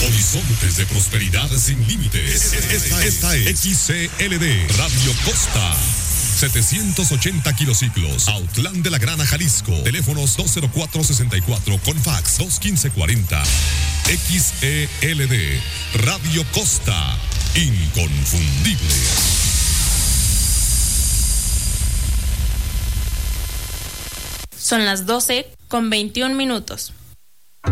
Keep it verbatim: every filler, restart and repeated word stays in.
Horizontes de prosperidad sin límites. Esta, esta es X C L D Radio Costa. setecientos ochenta kilociclos, Autlán de la Grana, Jalisco. Teléfonos dos cero cuatro sesenta y cuatro con fax dos uno cinco cuarenta. X E L D Radio Costa. Inconfundible. Son las doce con veintiún minutos.